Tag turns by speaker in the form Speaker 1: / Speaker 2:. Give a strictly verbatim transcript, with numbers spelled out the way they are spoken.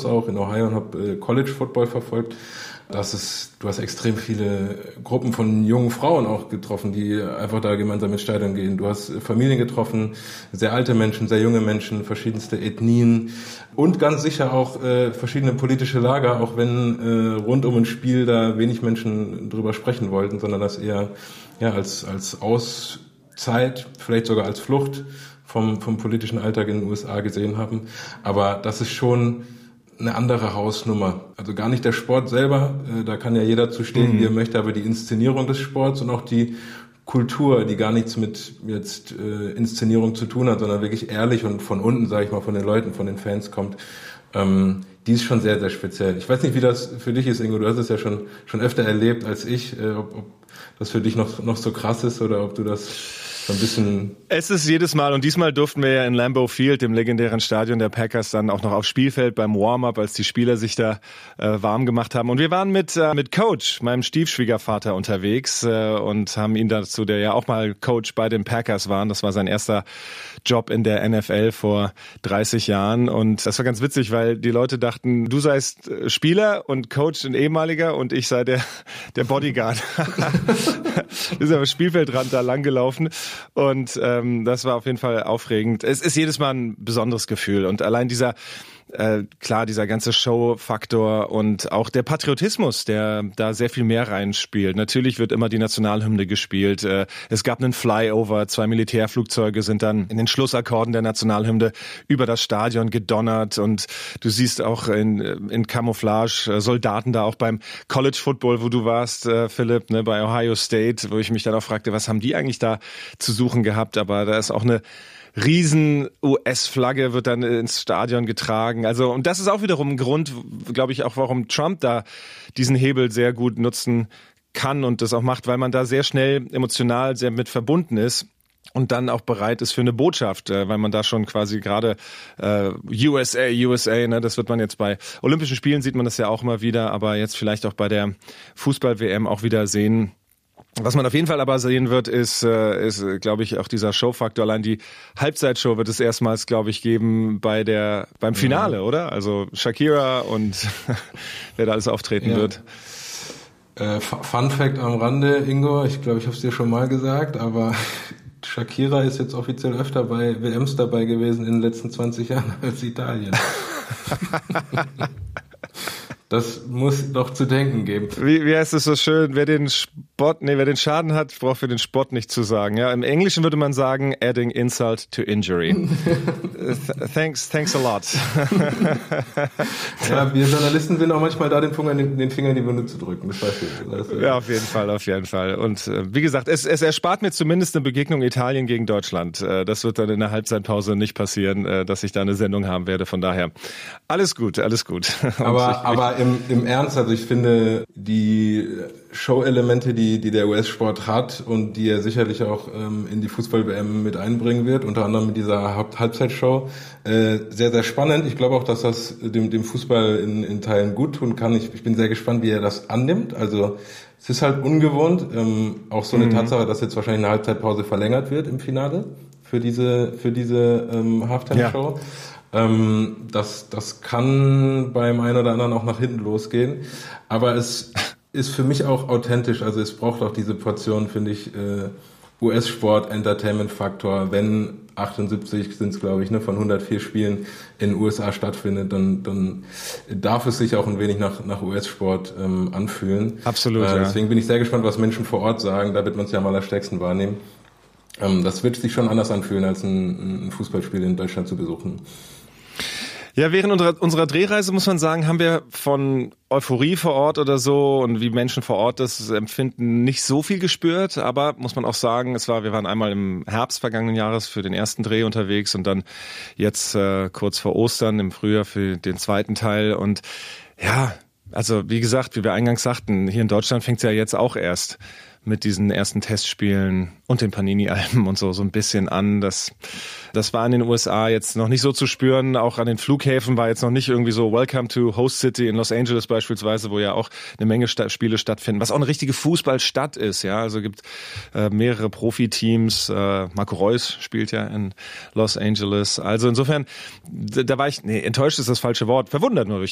Speaker 1: Schools auch in Ohio und habe äh, College Football verfolgt. Das ist, du hast extrem viele Gruppen von jungen Frauen auch getroffen, die einfach da gemeinsam ins Stadion gehen. Du hast Familien getroffen, sehr alte Menschen, sehr junge Menschen, verschiedenste Ethnien und ganz sicher auch äh, verschiedene politische Lager, auch wenn äh, rund um ein Spiel da wenig Menschen drüber sprechen wollten, sondern das eher ja als als Auszeit, vielleicht sogar als Flucht vom vom politischen Alltag in den U S A gesehen haben. Aber das ist schon eine andere Hausnummer. Also gar nicht der Sport selber, äh, da kann ja jeder zu stehen, mhm. wie er möchte, aber die Inszenierung des Sports und auch die Kultur, die gar nichts mit jetzt äh, Inszenierung zu tun hat, sondern wirklich ehrlich und von unten, sage ich mal, von den Leuten, von den Fans kommt, ähm, die ist schon sehr, sehr speziell. Ich weiß nicht, wie das für dich ist, Ingo, du hast es ja schon schon öfter erlebt als ich, äh, ob, ob das für dich noch noch so krass ist oder ob du das so ein bisschen...
Speaker 2: Es ist jedes Mal, und diesmal durften wir ja in Lambeau Field, dem legendären Stadion der Packers, dann auch noch aufs Spielfeld beim Warm-up, als die Spieler sich da äh, warm gemacht haben. Und wir waren mit äh, mit Coach, meinem Stiefschwiegervater, unterwegs äh, und haben ihn dazu, der ja auch mal Coach bei den Packers war. Das war sein erster Job in der N F L vor dreißig Jahren. Und das war ganz witzig, weil die Leute dachten, du seist Spieler und Coach, ein ehemaliger, und ich sei der der Bodyguard. Wir sind am Spielfeldrand da langgelaufen. Und ähm, das war auf jeden Fall aufregend. Es ist jedes Mal ein besonderes Gefühl. Und allein dieser, äh, klar, dieser ganze Show-Faktor und auch der Patriotismus, der da sehr viel mehr reinspielt. Natürlich wird immer die Nationalhymne gespielt. Äh, es gab einen Flyover, zwei Militärflugzeuge sind dann in den Schlussakkorden der Nationalhymne über das Stadion gedonnert. Und du siehst auch in, in Camouflage äh, Soldaten da, auch beim College Football, wo du warst, äh, Philipp, ne, bei Ohio State, wo ich mich dann auch fragte, was haben die eigentlich da zu suchen gehabt? Aber da ist auch eine riesen U S-Flagge wird dann ins Stadion getragen. Also, und das ist auch wiederum ein Grund, glaube ich, auch warum Trump da diesen Hebel sehr gut nutzen kann und das auch macht, weil man da sehr schnell emotional sehr mit verbunden ist. Und dann auch bereit ist für eine Botschaft, weil man da schon quasi gerade äh, U S A, U S A, ne, das wird man jetzt bei Olympischen Spielen, sieht man das ja auch immer wieder, aber jetzt vielleicht auch bei der Fußball-W M auch wieder sehen. Was man auf jeden Fall aber sehen wird, ist, äh, ist, glaube ich, auch dieser Showfaktor. Allein die Halbzeitshow wird es erstmals, glaube ich, geben bei der beim Finale, ja. Oder? Also Shakira und wer da alles auftreten ja. wird.
Speaker 1: Äh, Fun Fact am Rande, Ingo, ich glaube, ich habe es dir schon mal gesagt, aber Shakira ist jetzt offiziell öfter bei W Ms dabei gewesen in den letzten zwanzig Jahren als Italien. Das muss doch zu denken geben.
Speaker 2: Wie, wie heißt es so schön? Wer den Spott, nee, wer den Schaden hat, braucht für den Spott nicht zu sagen. Ja, im Englischen würde man sagen, adding insult to injury. thanks, thanks a lot.
Speaker 1: Ja, wir Journalisten sind auch manchmal da, den Finger, den, den Finger in die Wunde zu drücken. Das weißt du. Das,
Speaker 2: ja, auf jeden Fall, auf jeden Fall. Und äh, wie gesagt, es, es erspart mir zumindest eine Begegnung Italien gegen Deutschland. Äh, das wird dann in der Halbzeitpause nicht passieren, äh, dass ich da eine Sendung haben werde. Von daher, alles gut, alles gut.
Speaker 1: Aber,
Speaker 2: ich,
Speaker 1: aber im, im Ernst, also ich finde, die Show-Elemente, die, die der U S-Sport hat und die er sicherlich auch ähm, in die Fußball-W M mit einbringen wird, unter anderem mit dieser Haupt- Halbzeitshow, äh, sehr, sehr spannend. Ich glaube auch, dass das dem, dem Fußball in, in Teilen gut tun kann. Ich, ich bin sehr gespannt, wie er das annimmt. Also es ist halt ungewohnt, ähm, auch so eine mhm. Tatsache, dass jetzt wahrscheinlich eine Halbzeitpause verlängert wird im Finale für diese, für diese ähm, Halftime-Show. Ja. Ähm, das, das kann beim einen oder anderen auch nach hinten losgehen. Aber es ist für mich auch authentisch. Also es braucht auch diese Portion, finde ich, äh, U S-Sport, Entertainment-Faktor. Wenn achtundsiebzig sind es, glaube ich, ne, von hundertvier Spielen in den U S A stattfindet, dann, dann darf es sich auch ein wenig nach, nach U S-Sport ähm, anfühlen.
Speaker 2: Absolut,
Speaker 1: äh,
Speaker 2: ja.
Speaker 1: Deswegen bin ich sehr gespannt, was Menschen vor Ort sagen. Da wird man es ja am allerstärksten wahrnehmen. Ähm, das wird sich schon anders anfühlen, als ein, ein Fußballspiel in Deutschland zu besuchen.
Speaker 2: Ja, während unserer, unserer Drehreise, muss man sagen, haben wir von Euphorie vor Ort oder so und wie Menschen vor Ort das empfinden, nicht so viel gespürt. Aber muss man auch sagen, es war, wir waren einmal im Herbst vergangenen Jahres für den ersten Dreh unterwegs und dann jetzt äh, kurz vor Ostern im Frühjahr für den zweiten Teil. Und ja, also wie gesagt, wie wir eingangs sagten, hier in Deutschland fängt es ja jetzt auch erst mit diesen ersten Testspielen und den Panini-Alben und so so ein bisschen an. Das, das war in den U S A jetzt noch nicht so zu spüren. Auch an den Flughäfen war jetzt noch nicht irgendwie so Welcome to Host City in Los Angeles beispielsweise, wo ja auch eine Menge Sta- Spiele stattfinden, was auch eine richtige Fußballstadt ist. Ja, also gibt äh, mehrere Profiteams. Äh, Marco Reus spielt ja in Los Angeles. Also insofern, da, da war ich, nee, enttäuscht ist das falsche Wort, verwundert nur